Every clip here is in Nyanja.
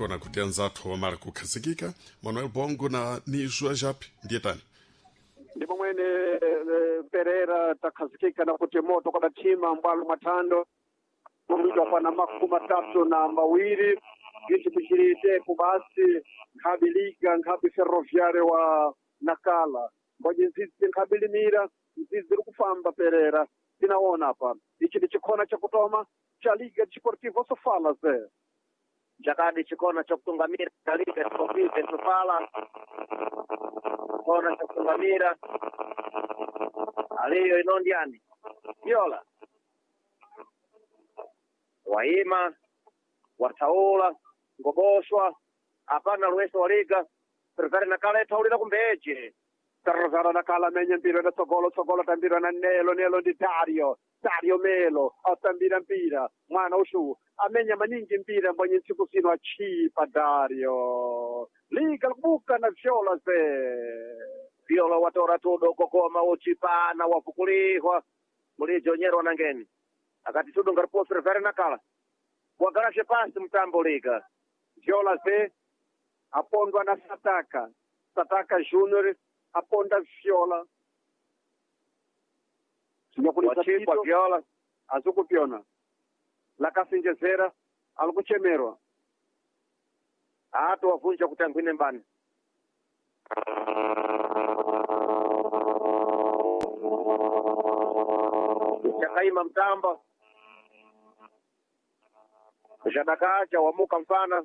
tikhona kuti anzathu wamala kukhazikika. Manuel Bongo na nijua japi ndiye tani ndipo mwene Pereira takhazikika na kuti moto kada tima mbwalo matando kumidwa pana makumi 32 ichi tichiritepo basi nkhabi liga nkhabi ferroviare wa Nakala mboje nzizi nkhabi limira nzizi ziri kufamba Pereira tinaona apa ichi ni chikona cha kutoma cha Liga Desportivo Sofala ze Jakadi chikona cha kutungamira cha Liga Desportivo Sofala chikona cha kutungamira aliyo inondiani Viola Waima Wataula Ngoboshwa apana Lueso wa Liga Serikali Nakala itaulira kumbeje Serikali Nakala menye mpira na Sogolo tambira na Nelo ndi Dario Melo atambira mpira mwana ushu amenya maningi mpira mbonye nsiku sino achipa Dario Liga kubuka na Viola ze Viola watora tudo kokoma uchipana wafukulihwa mulijo nyero nangeni akati tudo ngaripo Serikali Nakala wagarashe pasi mtambo Liga Viola ze apondwa na Sataka Junior aponda Viola wachipwa Viola azukupiona lakasinjezera alikuchemerwa ato wavunja kutangwine mbani chakaima mtamba Jadakacha wamuka mfana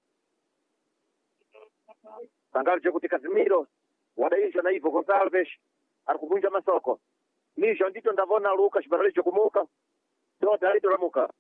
tangali chekuti Casimiro wadaisha na Ivo Gonçalves alikuvunja masoko nisho ndito ndavona Lucas baralicho kumuka dota alito ramuka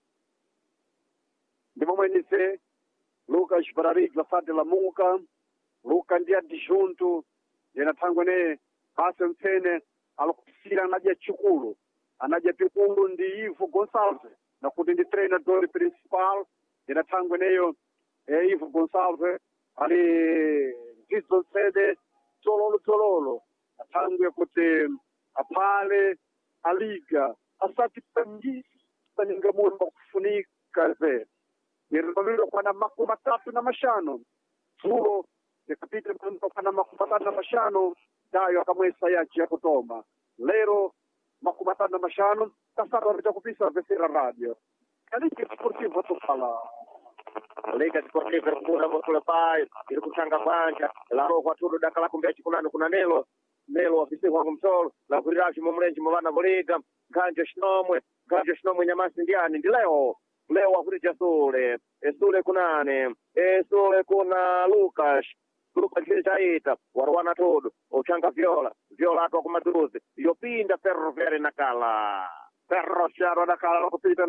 ndimo mwenise Lucas baralicho fade la muka Luka ndia dijuntu yena tangwene hase mtene alikufira anaja chukulu anaja pikulu ndi Ivo Gonçalves na kuti ndi treinador principal yena tangweneyo Ivo Gonçalves ali ndizo sede tololo atangwe kuti apale aliga asati pangisi paningamuni bakufunika ze nirolilo kwa na makumi 35 fulo yakapita kwa na makumi 35 dayo akamwesa yachi ya kutoma lero makumi 35 tasara wapita kupisa vesera radio Liga Desportivo Sofala Liga Desportivo kuna motule pai ili kuchanga kwanja la roho tudo dakala kumbechi kuna Nelo ofisi wangu msolo la kurirashi mumrenji mwana Liga ganja shnomwe nyamasi ndiani ndi leo wakurija Sule kunane Sule kuna Lucas chaita warwana todo uchanga Viola atwa kumaduruzi yopinda Ferroviare Nakala Ferroviare Nakala kupita na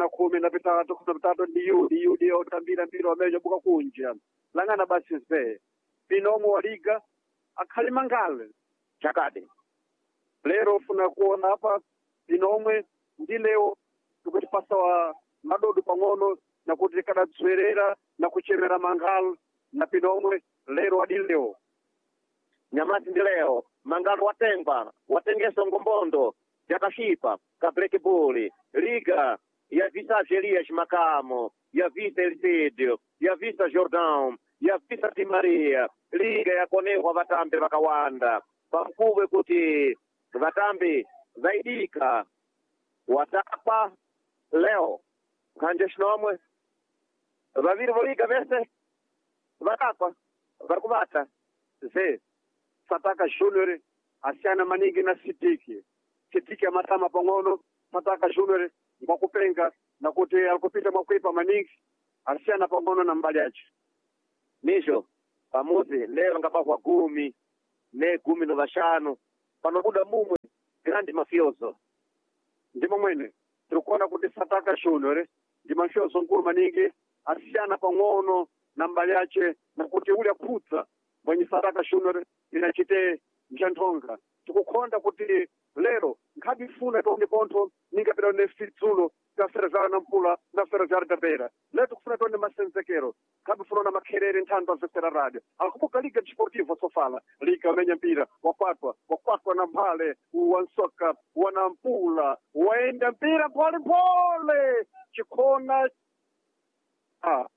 13 ndi yudi otambira mpira wameja buka kunja langana basi ze pinomo wa Liga akhali mangale chakade lero funa kuona hapa pinomwe ndi leo tukuti pasa wa madodo pang'ono na kuti kadadzwerera na kuchemera mangal na pinomwe lero adi leo nyamasi ndi leo mangal watengeso ngombondo yakashipa kabreke boli Liga ya visa Elias Macamo ya visa Elcidio ya visa Jordan ya visa Di Maria Liga ya konehwa vatambe vakawanda pamkubwe kuti vatambi zaidika watapa leo kanje shnomwe vaviri voliga vese vatapa varikuvata ze Sataka Junior asiana maningi na Sitiki amatama pang'ono Sataka Junior ngwakupenga na kuti alikupita mwakuipa maningi asiana pang'ono na mbali yacho nisho pamuzi lero ngapakwa 10 ne 15 panokuda mumwe grandi mafioso ndimo mwene tulikuona kuti Sataka Junior ndi mafioso nkulu maningi asiana pang'ono na mbali yache na kuti ule aputsa mwenye Sataka Junior inachite njanthonga tikukonda kuti lero nkhabi funa tonde ponto ningapita nefitsulo ka Ferroviare na Mpula na Ferroviare Tapera leto kufuna tonde masenzekero nkhabi funa na makherere nthando azesera radio akubuka Liga Desportivo Sofala Liga menya mpira wakwatwa na Mbale wansoka wana Mpula waenda mpira pole chikona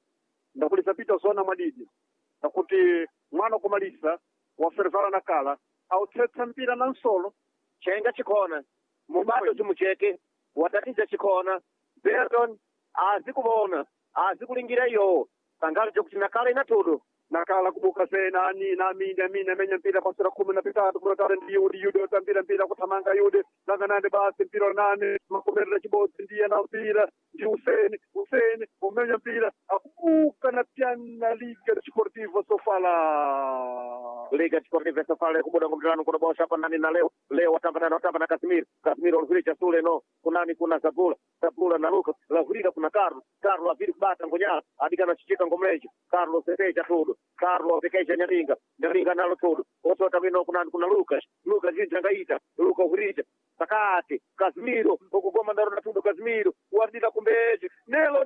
ndakulisa pita zona mwadidi nakuti mwana kumalisa wafervala na kala autsetsa mpira na nsolo chenga chikona mubato chimucheke watatiza chikona Berton azikubona azikulingira iyo tangali chokuti nakala inatudu nakala kubuka se nani namine menya mpira pasira 13 kurotare ndi yudi otambira mpira kuthamanga yudi nanganande basi mpira nane makomerera chibodzi ndiye na mpira ndi Hussein umenya mpira akubuka na piana Liga Desportiva Sofala kubuda ngomtirano kuna bosha hapa nani na leo watamba na Casemiro olviricha sule no kunani kuna Zabula na Lucas lavurika kuna Carlo aviri kubata ngonyala adikana chichika ngomlecho Carlo sepecha tudo Carlo apekesha Nyaringa nalo tudo osota vino kuna Lucas jinjangaita Lucas uviricha sakati Casemiro okugoma ndaro na tudo Casemiro wardila kumbeje Nelo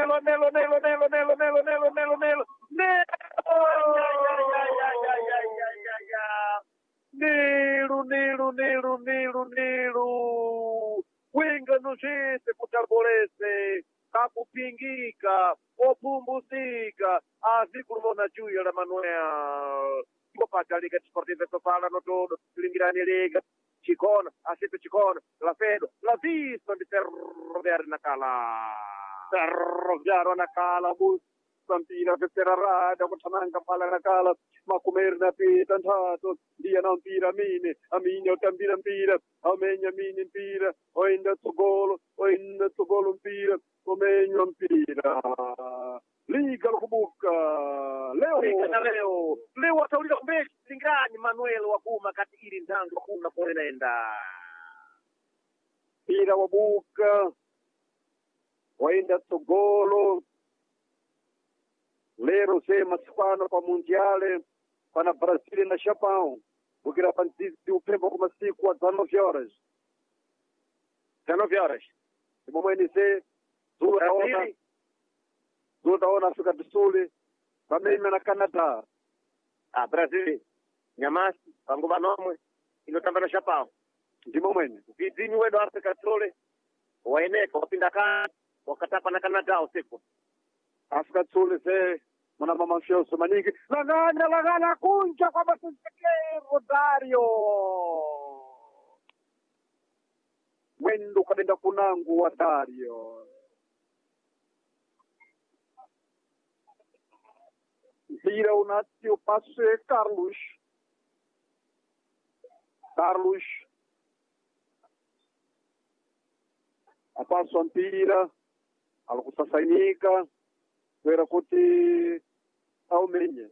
winga nojese kutarbolese kakupingika opumbusika azikulumona juya la Manuel ngopata Liga Desportiva Sofala no todo lingirani Liga Chicona asipe Chicona la Fedo la vista di Ferroviario Nakala bus Stampina Vetera Rada kutananga pala Nakala makumerna pita ntato dia na mpira amini otambira mpira amenya mini mpira oenda tsogolo mpira omenya mpira Liga kubuka leo ataulira kumbeshi lingani Manuel wakuma kati ili ndango kuna porenaenda mpira wabuka waenda tsogolo lero sema sipano kwa mundiale pana Brazil na Japão ukira pantizi upembo kwa masiku wa 19 horas momweni se zutaona Afrika do Sul pameme na Canada Brazil nyamasi panguva nomwe inotamba na Japão ndi momweni vidini wedo Afrika do Sul waeneka wapinda kani wakatapa na Canada usiku Afrika do Sul se mwana mama mfioso maniki lagana kunja kwa basiseke Rosario mwendo kadenda kunangu wa Dario mpira unatio passe Carlos apasso mpira alikusasainika kwera kuti aumenye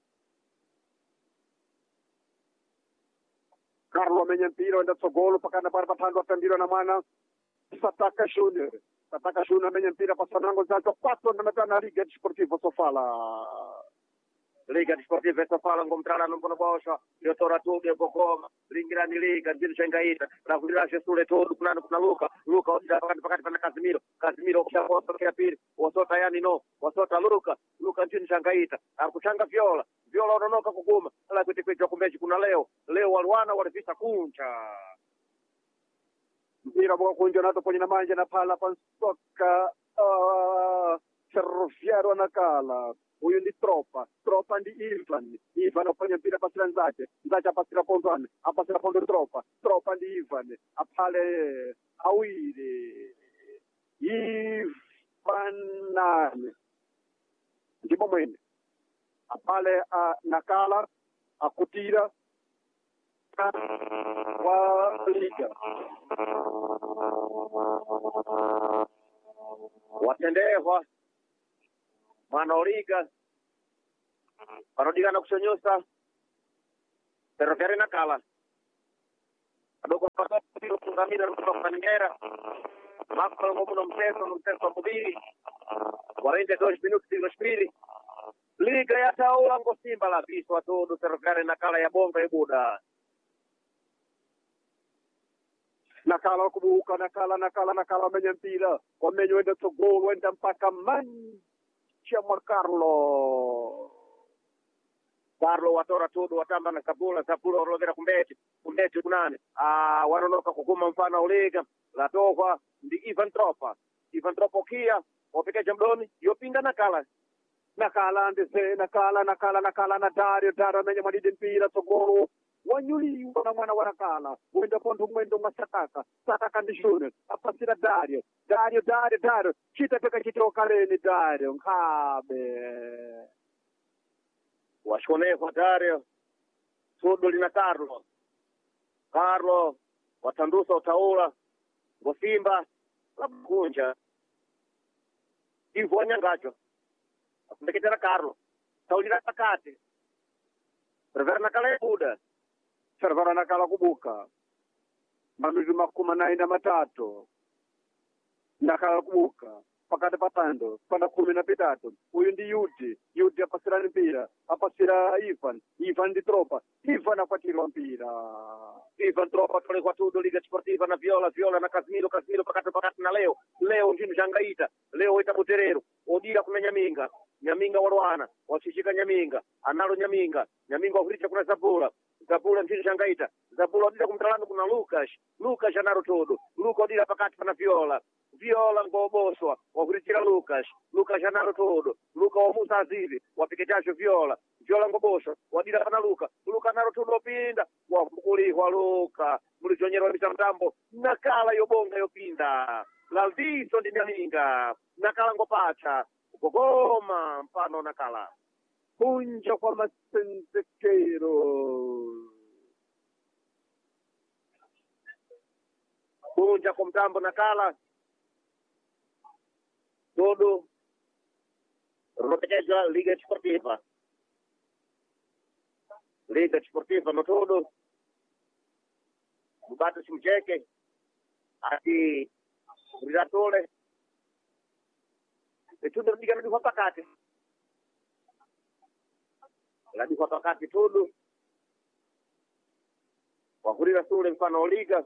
Carlo amenya mpira wenda tsogolo pakana pari pathandu atambirwa na mwana Sataka Junior amenya mpira pasanango zacho 4 na metana Liga Desportiva Sofala Liga Desportiva Sofala ngomtrana mpono bosha yotora tuge bokoma lingirani Liga ndizo chengaita ravulirashe sule todo kuna Luka odida pakati pana Casemiro kushakosa pili wasota yani no wasota Luka ndini chengaita akuchanga viola unonoka kuguma ala kwetekweja kumbeji kuna leo walwana walivisa kuncha mpira boka kunja nato kwenye na manja na pala pansoka Ferroviario Nakala huyu ndi Tropa ndi Ivan afanya mpira pasira nzache apasira pondwane apasira pondo Tropa ndi Ivan apale awire Ivan ndipo mwene apale Nakala akutira wa Liga watendehwa mwana Liga parodigana kushonyosa Ferroviario Nakala adoko pasapiro kungamira rukufaningera makalo ngomuno mteso mubiri 42 minutos de respire Liga ya taula ngo Simba la viswa todo Ferroviario Nakala ya bonga ibuda Nakala kubuka Nakala menya mpira wamenyo wenda tsogolo wenda mpaka mancha mwa Carlo watora todo watamba na Zabula orovera kumbeti kunane wanonoka kuguma mfano Liga latokwa ndi Ivan Tropa kia wapekeja mdoni yopinda Nakala nakala ndise nakala na Dario amenye mwadidi mpira tsogolo wanyuliwa na mwana wa nakala wenda pontho mwendo masataka ndi Junior apasira Dario chita peka chitokaleni Dario nkhabe washonekwa Dario Tudo lina Carlo watandusa utaula Gosimba lakunja Ivo nyangacho akundeketera Carlo taulira pakati Servera nakala Buda Servera nakala kubuka manuzi 43 nakala kubuka pakati patando pana 13 uyu ndi Yudi apasira mpira apasira Ivan ndi Tropa Ivan akwatira mpira Ivan Tropa tole kwa Tudo Liga Sportiva na Viola na Casimiro pakati na Leo ndinu jangaita Leo ita Buterero odira kuna Nyaminga warwana wachishika Nyaminga analo Nyaminga wakuricha kuna Zabula ndinu jangaita Zabula odira kumtalano kuna Lucas analo todo Luka odira pakati pana Viola ngoboswa wakurichira Lucas analo todo Luka wa Musa Azizi wapikechacho Viola ngoboswa wadira pana Luka analo todo opinda wakulihwa Luka mulijonyerwa mitambo nakala yobonga yopinda Laldiso ndi Nyaminga nakala ngopacha kugoma mpano nakala kunja kwa masenzekero kunja kwa mtambo nakala todo roteja Liga Sportiva no todo Mubato Simcheke ati Ridatole e tudo liga na diwa pakati tudo wakurira sule mfano liga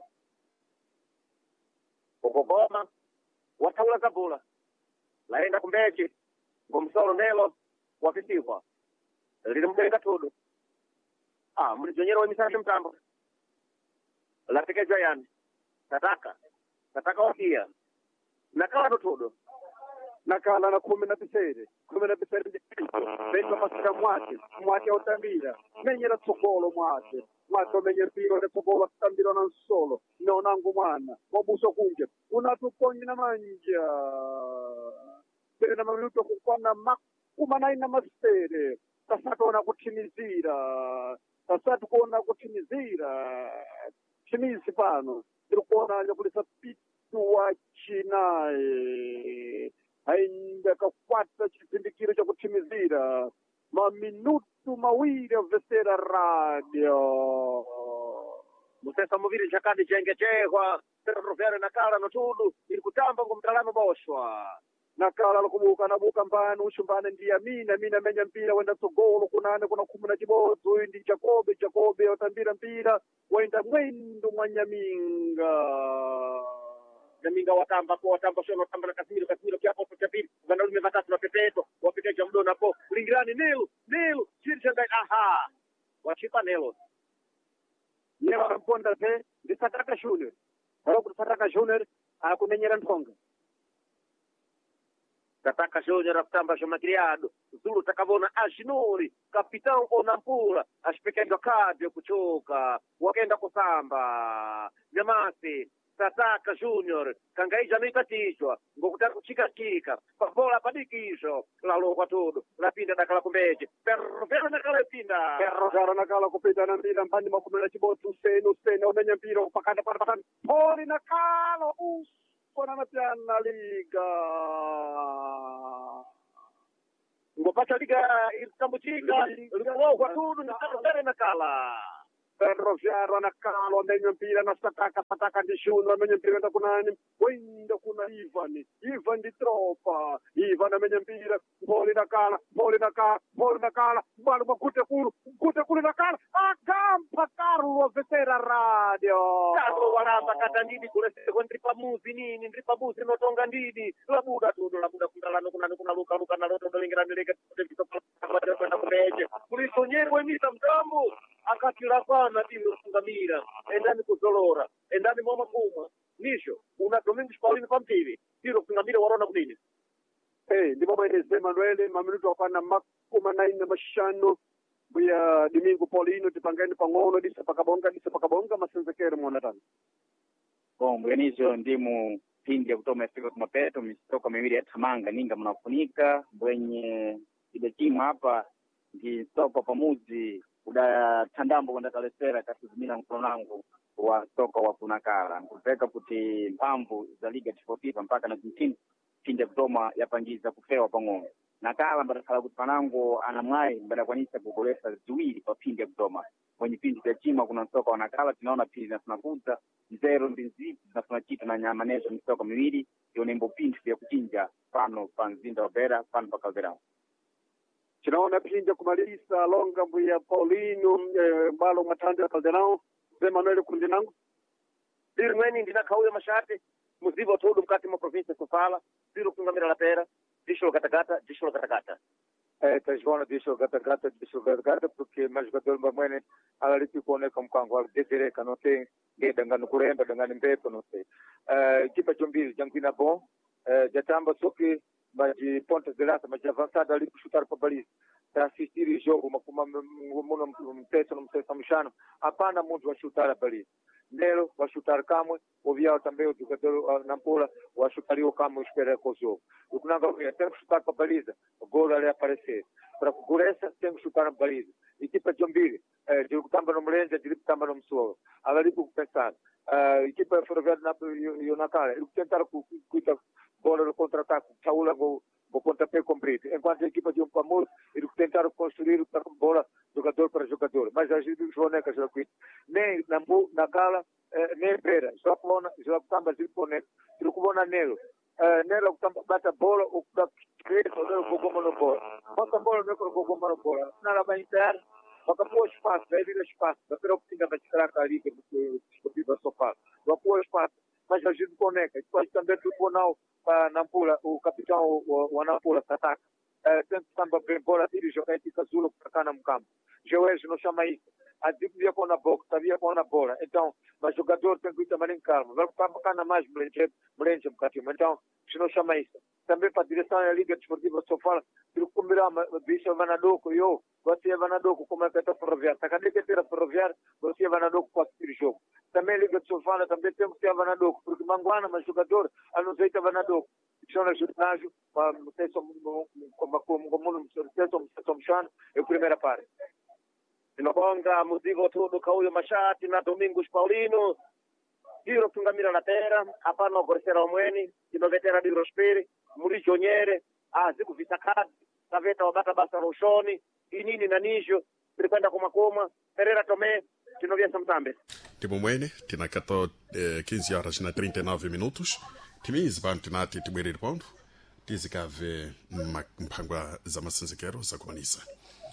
okogoma wataula Zabula laenda kumbeji ngomsoro nelo wafisiwa lilimbenga tudo mulijonyera wamisashe mtambo latekeja yani tataka wakia nakala no tudo nakala na 12 bendo masika mwake otambira menyera tsogolo mwake menye mpiro ne tsogolo tambira na nsolo neonangu mwana wabuso kunje unatuponyi na manja pere na minuto kukwana makumanayi na masere tasatona kutimizira chimizi pano ndikuona nyakulisa pitu wa chinaye ainda kakwata chizindikiro cha kutimizira maminutu mawiri avesera radio musesa muviri chakadi chengechehwa Ferroviário nakala no tudo ili kutamba ngomtalano boshwa nakala lokubuka nabuka mbani ushumbane ndi Mina menya mpira wenda tsogolo kuna 11 uyu ndi Jacobe otambira mpira wenda mwendo mwa Nyaminga watamba shono tamba na Casimiro kiapo chapili vanalume vatatu na pepeto wapikeja mdona po lingirani Nelo chirichangai wachipa Nelo kamponda ze ndisataka Junior kusataka Junior akumenyera ntonga Tataka Junior akutamba shomakiriado Zulu takavona Ashinuri kapitão Onampula ashipekendo kadi kuchoka wakenda kusamba Nyamasi Tataka Junior kangaija noitatishwa ngokutaka kuchikakika pabola padikisho lalokwa todo lapinda dakala kumbeje perro nakala ipinda perro nakala kupita na mpira mpandi makumela chibotu usene umenya mpira pakanda poli nakala kona matiana liga ngopata liga itambuchika ligalokwa todo nakala Ferroviário nakala amenye mpira na sataka ndi Junior amenye mpira nda kunani wenda kuna Ivan ndi Tropa amenye mpira boli nakala bali makute kuru nakala akampa Carlo vetera radio Carlo waramba katandidi kule ndripa muzi notonga ndidi labuda kungalano kuna luka na loto dolingira nileke kwenda kubeje kulisonyerwe mita mtambo akatira pana timu fungamira endani kuzolora endani mwa kuma nisho una Domingos Paulino pamtiri tiro fungamira warona kudini ndipo maeleze Manuel maminuto apana makuma naina mashano buya Domingo Paulino tipangani pangono disa pakabonga masenzekere mwanatani. Bom, mganizo ndimu pindi ya kutoma efika kumapeto mistoka miwili ya tamanga ninga mnafunika mwenye ile timu hapa ndi soka pamuzi kuda tandambo kwenda kalesera kasizimina mkonangu wa soka wa kunakala kupeka kuti mpamvu za liga tifotifa mpaka na zintini pindi ya kutoma yapangiza kufewa pangongo nakala mbatakala kuti panango anamwai mbada kwanisa kugolesa ziwili pa pindi ya kutoma mwenye pindi ya chima kuna soka wanakala tunaona pindi na tunakuza zero mbinzipi na tunachita na nyamanezo mistoka miwili yonembo pindi ya kuchinja pano panzinda wabera pano pakavera. Tunaona pinja kumalisa longa mbuya Paulino mbalo matanda Calderão Zé Manuel Kundinango Dirmeni ndina kauya mashate muzibo todo mkati mwa província Sofala zero kungamira la pera disho katakata Tajwana disho katakata porque mais jogador mamãe ali que conecta com cango desereka não tem dangano kuremba dangano mpepo não sei equipa Jombiri janguina bom já tamba só que mas de pontas de lança mas de avançada ali para chutar para baliza para assistir o jogo mas como não sei samchano apana muito vai chutar a baliza Nelo vai chutar Camões, o Vial também, o jogador Nampula, vai chutar o Camões espera com o jogo. O que não vai tem que chutar para a baliza, o gol ali aparecer. Para a Guressa tem que chutar a baliza. Equipa de Jombiri, de Tamba no Melenja, de Tamba no Msolo. Ali tem que pensar. Equipa Ferroviária e o Nakala, eles tentaram cuidar bola no contra-ataque, Chaula vou pontapé comprido. Enquanto a equipa de Pamour, eles tentaram construir a bola jogador para jogador. Mas a gente não é que já cuida. Nem Nakala, nem Pera. Já Tamba de Boneca. Se o na Nelo. Nelo bate a bola, o que o Gogo no bola. Bota a bola, não é o Gogo no bola. Nada vai entrar. Bota pôr espaço, vai vir espaço. Vai ter a oportunidade de tirar a liga do Esportivo Sofá. Vai pôr espaço. Mas a gente boneca. Depois também tribunal para Nampula, o capitão, o Nampula, que ataca. Tem que estar bem bola, tira e jogar e Zulo para cá no campo. Joel não chama isso. A Dico via com a boca, sabia com a bola. Então, o jogador tem que ir também em calma. Vai ficar bacana mais, Melenche um bocadinho. Então, se não chama isso. Também para a direção da Liga Desportiva Sofala, se o combinamos, bicho Vanadoco, você Vanadoco, como é que está Ferroviário? Se cadê que ter a Ferroviário, você Vanadoco para assistir o jogo. Também a Liga de Sofala, também tem que ter Vanadoco, porque Manguana, mas jogador, a não ser Vanadoco. Chama ginásio, como chama, é a primeira parte. Tinobonga muzigo tudo kauyo mashati na Domingos Paulino Diro tungamira na terra hapana ogoresera omweni tinovetera Diro Spiri Murigioniere ziku vitakadi taveta wabata basa roshoni inini na nijo tulikwenda kumakoma Pereira Tomé tinovyesa mtambe Timo mwene tinakato 15 horas na 39 minutos timizi vantu nati tibwereri pondo tizikave mpangwa za masenzekero za kumanisa